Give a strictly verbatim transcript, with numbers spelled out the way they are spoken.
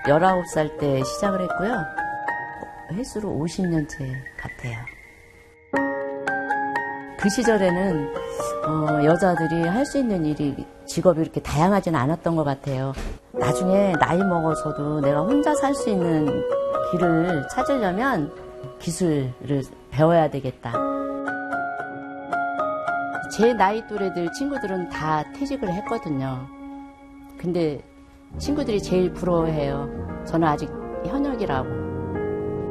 열아홉 살 때 시작을 했고요. 횟수로 오십 년째 같아요. 그 시절에는 어, 여자들이 할 수 있는 일이, 직업이 이렇게 다양하지는 않았던 것 같아요. 나중에 나이 먹어서도 내가 혼자 살 수 있는 길을 찾으려면 기술을 배워야 되겠다. 제 나이 또래들 친구들은 다 퇴직을 했거든요. 근데 친구들이 제일 부러워해요. 저는 아직 현역이라고.